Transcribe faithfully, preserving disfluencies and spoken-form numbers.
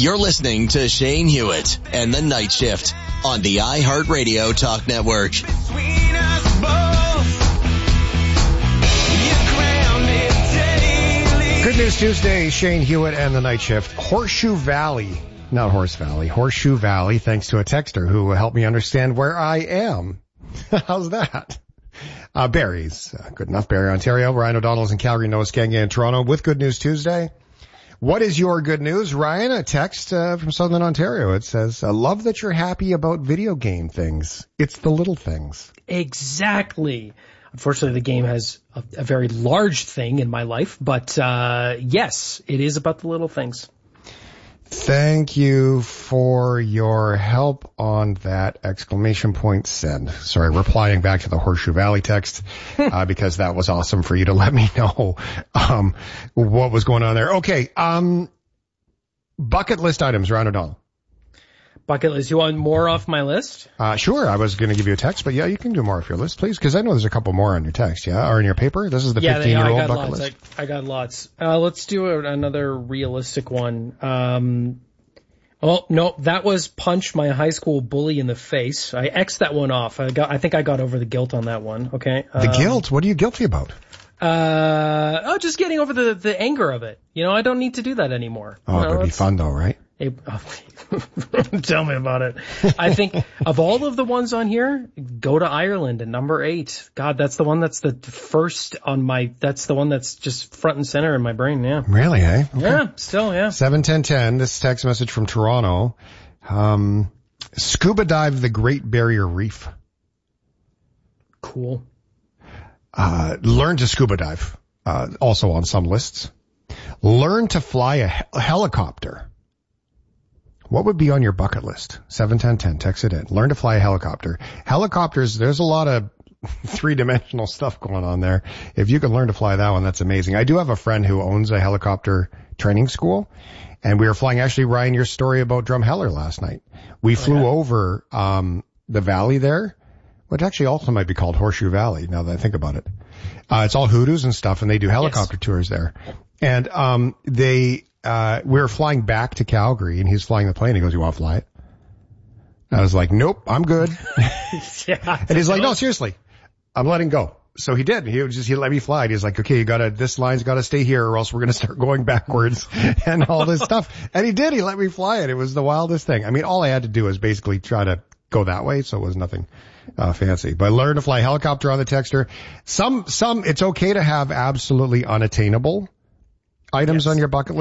You're listening to Shane Hewitt and the Night Shift on the iHeartRadio Talk Network. Good News Tuesday, Shane Hewitt and the Night Shift. Horseshoe Valley, not Horse Valley, Horseshoe Valley, thanks to a texter who helped me understand where I am. How's that? Uh, Barry's, uh, good enough, Barrie, Ontario. Ryan O'Donnell's in Calgary, Noah Skangia in Toronto with Good News Tuesday. What is your good news, Ryan? A text uh, from Southern Ontario. It says, I love that you're happy about video game things. It's the little things. Exactly. Unfortunately, the game has a, a very large thing in my life, but uh yes, it is about the little things. Thank you for your help on that! Exclamation point send. Sorry, replying back to the Horseshoe Valley text, uh, because that was awesome for you to let me know, um, what was going on there. Okay. Um, bucket list items, Ryan O'Donnell. Bucket list. You want more off my list? Uh, sure. I was going to give you a text, but yeah, you can do more off your list, please, because I know there's a couple more on your text, yeah, or in your paper. This is the yeah, fifteen-year-old bucket lots. list. I, I got lots. Uh, let's do a, another realistic one. Um, oh no, that was punch my high school bully in the face. I X'd that one off. I got. I think I got over the guilt on that one. Okay. The um, guilt? What are you guilty about? Uh, oh, just getting over the the anger of it. You know, I don't need to do that anymore. Oh, you know, it would be fun though, right? It, oh, tell me about it. I think of all of the ones on here, go to Ireland at number eight. God, that's the one that's the first on my, that's the one that's just front and center in my brain, yeah. Really, eh? Okay. Yeah, still, yeah. seven ten ten, this text message from Toronto. Um, scuba dive the Great Barrier Reef. Cool. Uh, learn to scuba dive, uh, also on some lists. Learn to fly a, he- a helicopter. What would be on your bucket list? seven ten ten, text it in. Learn to fly a helicopter. Helicopters, there's a lot of three-dimensional stuff going on there. If you can learn to fly that one, that's amazing. I do have a friend who owns a helicopter training school, and we were flying, actually, Ryan, your story about Drumheller last night. We flew oh, yeah. over um the valley there, which actually also might be called Horseshoe Valley, now that I think about it. Uh, it's all hoodoos and stuff, and they do helicopter yes. tours there. And um they... Uh, we were flying back to Calgary, and he's flying the plane. He goes, you want to fly it? I was like, nope, I'm good. yeah, and he's like, no, seriously, I'm letting go. So he did. He was just, he let me fly. He's like, okay, you gotta, this line's gotta stay here or else we're gonna start going backwards and all this stuff. And he did. He let me fly it. It was the wildest thing. I mean, all I had to do was basically try to go that way. So it was nothing, uh, fancy, but learn to fly a helicopter on the texter. Some, some, it's okay to have absolutely unattainable items yes. on your bucket list.